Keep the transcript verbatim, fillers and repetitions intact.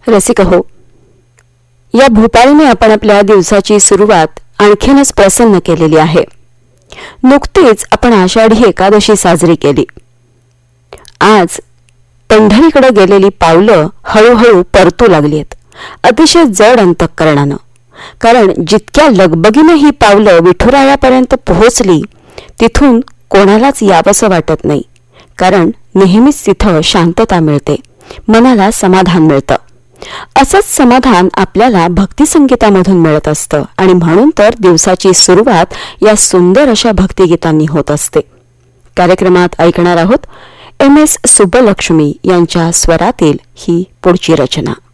रसिक हो, या भूपाळीने आपण आपल्या दिवसाची सुरुवात आणखीनच प्रसन्न केलेली आहे. नुकतीच आपण आषाढी एकादशी साजरी केली. आज पंढरीकडे गेलेली पावलं हळूहळू परतू लागली आहेत, अतिशय जड अंतःकरणानं. कारण जितक्या लगबगीनं ही पावलं विठुरायापर्यंत पोहोचली, तिथून कोणालाच यावंसं वाटत नाही. कारण नेहमीच तिथं शांतता मिळते, मनाला समाधान मिळतं. असंच समाधान आपल्याला भक्तिसंगीतामधून मिळत असतं आणि म्हणून तर दिवसाची सुरुवात या सुंदर अशा भक्तिगीतांनी होत असते. कार्यक्रमात ऐकणार आहोत एम एस सुब्बलक्ष्मी यांच्या स्वरातील ही पुढची रचना.